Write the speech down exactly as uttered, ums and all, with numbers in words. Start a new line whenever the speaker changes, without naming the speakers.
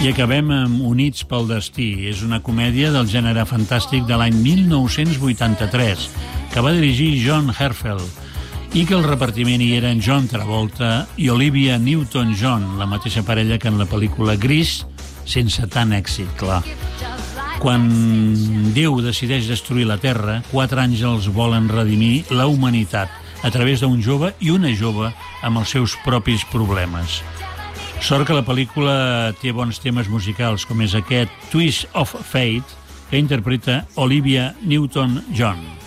I acabem amb Units pel destí. És una comèdia del gènere fantàstic de l'any mil nou-cents vuitanta-tres, que va dirigir John Herzfeld, i que el repartiment hi eren John Travolta i Olivia Newton-John, la mateixa parella que en la pel·lícula Gris, sense tant èxit, clar. Quan Déu decideix destruir la Terra, quatre àngels volen redimir la humanitat a través d'un jove i una jove amb els seus propis problemes. Sort que la pel·lícula té bons temes musicals, com és aquest Twist of Fate, que interpreta Olivia Newton-John.